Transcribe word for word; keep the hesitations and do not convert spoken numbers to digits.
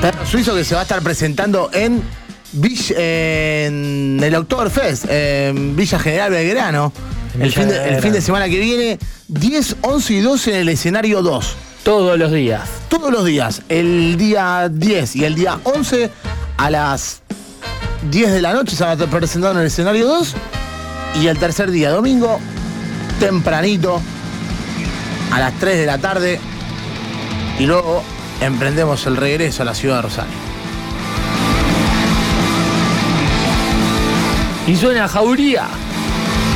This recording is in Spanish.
Perro Suizo que se va a estar presentando en, Villa, en el Oktoberfest, en Villa General Belgrano, el fin, de, el fin de semana que viene, diez, once y doce en el escenario dos. Todos los días. Todos los días. El día diez y el día once a las diez de la noche se van a estar presentando en el escenario dos. Y el tercer día, domingo, tempranito, a las tres de la tarde. Y luego emprendemos el regreso a la ciudad de Rosario. Y suena Jauría.